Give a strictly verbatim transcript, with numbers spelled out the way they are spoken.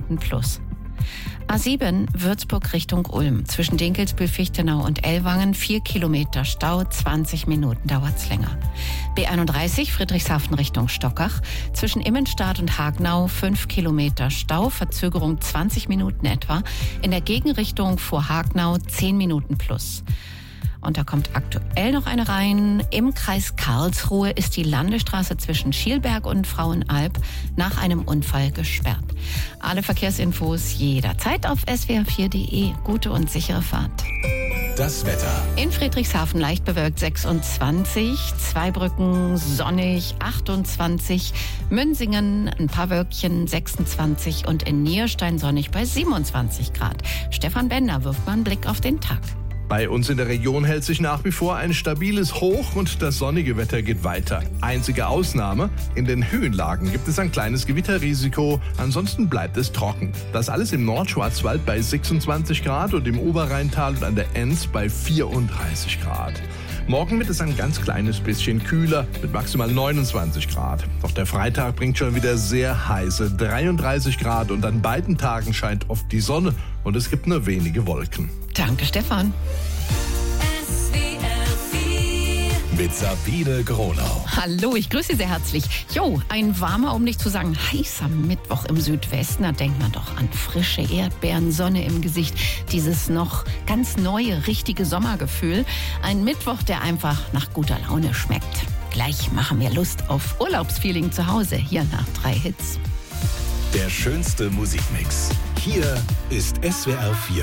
Minuten plus. A sieben Würzburg Richtung Ulm. Zwischen Dinkelsbühl, Fichtenau und Ellwangen vier Kilometer Stau, zwanzig Minuten dauert's länger. B einunddreißig Friedrichshafen Richtung Stockach. Zwischen Immenstadt und Hagenau fünf Kilometer Stau, Verzögerung zwanzig Minuten etwa. In der Gegenrichtung vor Hagenau zehn Minuten plus. Und da kommt aktuell noch eine rein. Im Kreis Karlsruhe ist die Landesstraße zwischen Schielberg und Frauenalb nach einem Unfall gesperrt. Alle Verkehrsinfos jederzeit auf s w r vier punkt d e. Gute und sichere Fahrt. Das Wetter. In Friedrichshafen leicht bewölkt sechsundzwanzig, Zweibrücken sonnig achtundzwanzig, Münsingen ein paar Wölkchen sechsundzwanzig und in Nierstein sonnig bei siebenundzwanzig Grad. Stefan Bender wirft mal einen Blick auf den Tag. Bei uns in der Region hält sich nach wie vor ein stabiles Hoch und das sonnige Wetter geht weiter. Einzige Ausnahme, in den Höhenlagen gibt es ein kleines Gewitterrisiko, ansonsten bleibt es trocken. Das alles im Nordschwarzwald bei sechsundzwanzig Grad und im Oberrheintal und an der Enz bei vierunddreißig Grad. Morgen wird es ein ganz kleines bisschen kühler mit maximal neunundzwanzig Grad. Doch der Freitag bringt schon wieder sehr heiße dreiunddreißig Grad und an beiden Tagen scheint oft die Sonne und es gibt nur wenige Wolken. Danke, Stefan. Mit Sabine Gronau. Hallo, ich grüße Sie sehr herzlich. Jo, ein warmer, um nicht zu sagen heißer Mittwoch im Südwesten. Da denkt man doch an frische Erdbeeren, Sonne im Gesicht. Dieses noch ganz neue, richtige Sommergefühl. Ein Mittwoch, der einfach nach guter Laune schmeckt. Gleich machen wir Lust auf Urlaubsfeeling zu Hause. Hier nach drei Hits. Der schönste Musikmix. Hier ist S W R vier